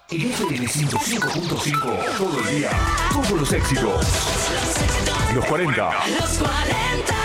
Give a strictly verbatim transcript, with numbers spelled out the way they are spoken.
En F M ciento cinco punto cinco, todo el día, todos los éxitos. Los cuarenta. Los cuarenta.